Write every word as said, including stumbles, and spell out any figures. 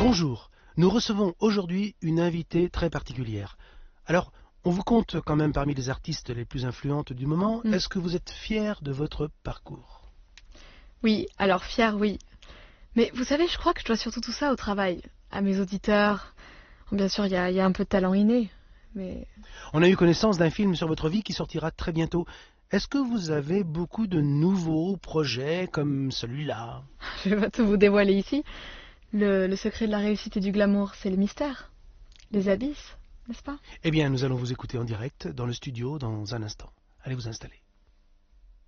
Bonjour, nous recevons aujourd'hui une invitée très particulière. Alors, on vous compte quand même parmi les artistes les plus influentes du moment. Mm. Est-ce que vous êtes fière de votre parcours? Oui, alors fière, oui. Mais vous savez, je crois que je dois surtout tout ça au travail, à mes auditeurs. Bien sûr, il y a, il y a un peu de talent inné, mais... On a eu connaissance d'un film sur votre vie qui sortira très bientôt. Est-ce que vous avez beaucoup de nouveaux projets comme celui-là? Je vais pas tout vous dévoiler ici. Le, le secret de la réussite et du glamour, c'est le mystère. Les abysses, n'est-ce pas? Eh bien, nous allons vous écouter en direct dans le studio dans un instant. Allez vous installer.